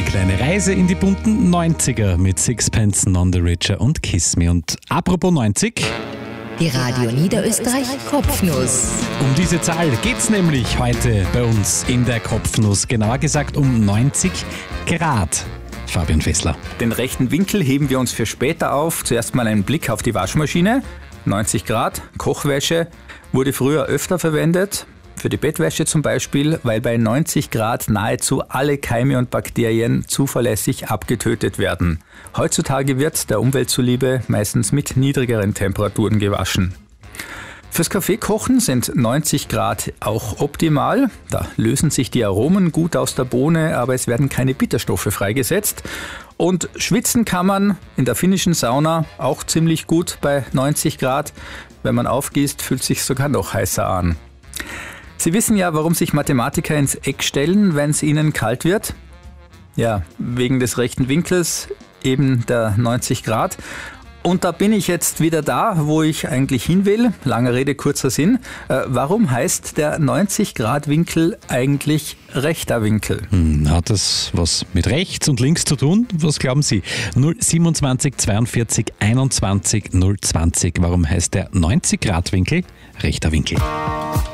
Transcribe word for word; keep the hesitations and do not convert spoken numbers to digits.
Eine kleine Reise in die bunten neunziger mit Sixpence None the Richer und Kiss Me. Und apropos neunzig, die Radio Niederösterreich Kopfnuss. um diese Zahl geht's nämlich heute bei uns in der Kopfnuss. Genauer gesagt um neunzig Grad. Fabian Fessler. Den rechten Winkel heben wir uns für später auf. Zuerst mal einen Blick auf die Waschmaschine. neunzig Grad, Kochwäsche wurde früher öfter verwendet. Für die Bettwäsche zum Beispiel, weil bei neunzig Grad nahezu alle Keime und Bakterien zuverlässig abgetötet werden. Heutzutage wird der Umwelt zuliebe meistens mit niedrigeren Temperaturen gewaschen. Fürs Kaffeekochen sind neunzig Grad auch optimal. Da lösen sich die Aromen gut aus der Bohne, aber es werden keine Bitterstoffe freigesetzt. Und schwitzen kann man in der finnischen Sauna auch ziemlich gut bei neunzig Grad. Wenn man aufgießt, fühlt es sich sogar noch heißer an. Sie wissen ja, warum sich Mathematiker ins Eck stellen, wenn es ihnen kalt wird? Ja, wegen des rechten Winkels, eben der neunzig Grad. Und da bin ich jetzt wieder da, wo ich eigentlich hin will. Lange Rede, kurzer Sinn. Äh, warum heißt der neunzig Grad Winkel eigentlich rechter Winkel? Hm, hat das was mit rechts und links zu tun? Was glauben Sie? null siebenundzwanzig zweiundvierzig einundzwanzig null zwanzig. Warum heißt der neunzig Grad Winkel rechter Winkel?